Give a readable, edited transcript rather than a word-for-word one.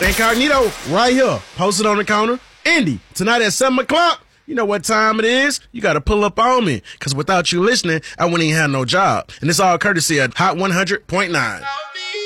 Incognito, right here, posted on the counter. Indy, tonight at 7 o'clock. You know what time it is. You got to pull up on me, because without you listening, I wouldn't even have no job. And it's all courtesy of Hot 100.9.